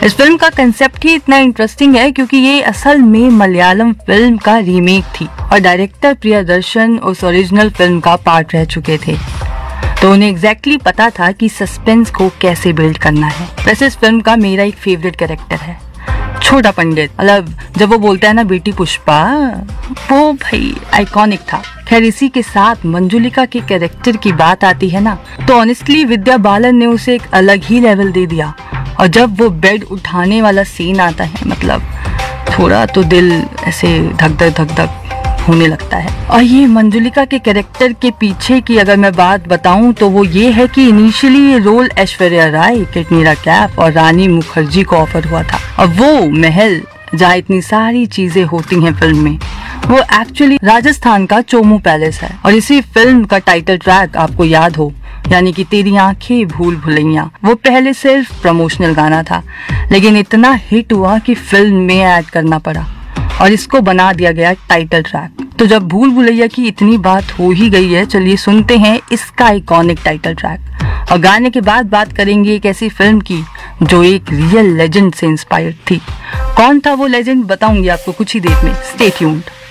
इस फिल्म का कंसेप्ट ही इतना इंटरेस्टिंग है क्योंकि ये असल में मलयालम फिल्म का रीमेक थी और डायरेक्टर प्रियदर्शन उस ओरिजिनल फिल्म का पार्ट रह चुके थे, तो उन्हें एग्जैक्टली पता था कि सस्पेंस को कैसे बिल्ड करना है। वैसे इस फिल्म का मेरा एक फेवरेट कैरेक्टर है छोटा पंडित। मतलब जब वो बोलता है ना बेटी पुष्पा, वो भाई आइकॉनिक था। खैर इसी के साथ मंजुलिका के कैरेक्टर की बात आती है ना, तो ऑनेस्टली विद्या बालन ने उसे एक अलग ही लेवल दे दिया। और जब वो बेड उठाने वाला सीन आता है, मतलब थोड़ा तो दिल ऐसे धक धक होने लगता है। और ये मंजुलिका के कैरेक्टर के पीछे की अगर मैं बात बताऊं तो वो ये है कि इनिशियली ये रोल ऐश्वर्या राय, कैटरीना कैफ और रानी मुखर्जी को ऑफर हुआ था। और वो महल जहाँ इतनी सारी चीजें होती हैं फिल्म में, वो एक्चुअली राजस्थान का चोमू पैलेस है। और इसी फिल्म का टाइटल ट्रैक आपको याद हो, यानी कि तेरी आंखें भूल भुलैया, वो पहले सिर्फ प्रमोशनल गाना था, लेकिन इतना हिट हुआ कि फिल्म में ऐड करना पड़ा और इसको बना दिया गया टाइटल ट्रैक। तो जब भूल भुलैया की इतनी बात हो ही गई है, चलिए सुनते हैं इसका आइकॉनिक टाइटल ट्रैक। और गाने के बाद बात करेंगे एक ऐसी फिल्म की जो एक रियल लेजेंड से इंस्पायर्ड थी। कौन था वो लेजेंड बताऊंगी आपको कुछ ही देर में। Stay tuned.